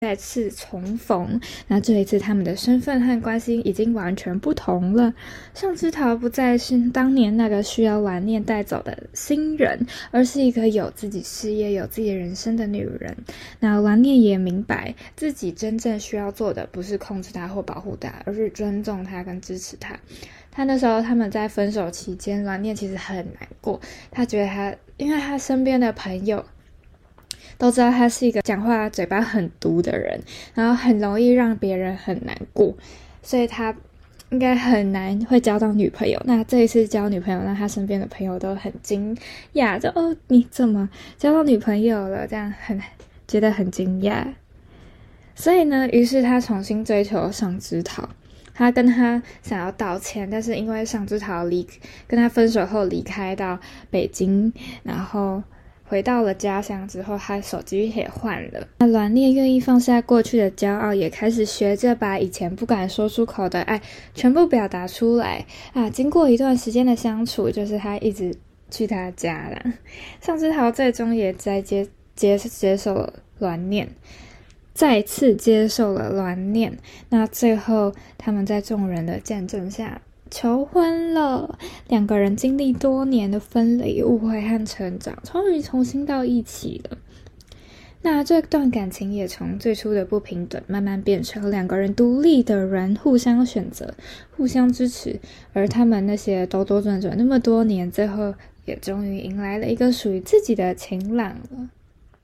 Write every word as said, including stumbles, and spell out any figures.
再次重逢。那这一次他们的身份和关系已经完全不同了，上之桃不再是当年那个需要蓝念带走的新人，而是一个有自己事业有自己人生的女人。那蓝念也明白自己真正需要做的不是控制她或保护她，而是尊重她跟支持她。他那时候他们在分手期间，蓝念其实很难过，他觉得他因为他身边的朋友都知道他是一个讲话嘴巴很毒的人，然后很容易让别人很难过，所以他应该很难会交到女朋友。那这一次交女朋友，让他身边的朋友都很惊讶，就哦你怎么交到女朋友了，这样很觉得很惊讶。所以呢，于是他重新追求上之桃，他跟他想要道歉，但是因为上之桃离跟他分手后离开到北京，然后回到了家乡之后，他手机也换了。那蓝念愿意放下过去的骄傲，也开始学着把以前不敢说出口的爱全部表达出来啊！经过一段时间的相处，就是他一直去他家啦。上之桃最终也在接接接受了蓝念，再次接受了蓝念。那最后他们在众人的见证下求婚了，两个人经历多年的分离、误会和成长，终于重新到一起了。那这段感情也从最初的不平等，慢慢变成两个人独立的人，互相选择、互相支持。而他们那些兜兜转转那么多年，最后也终于迎来了一个属于自己的晴朗了。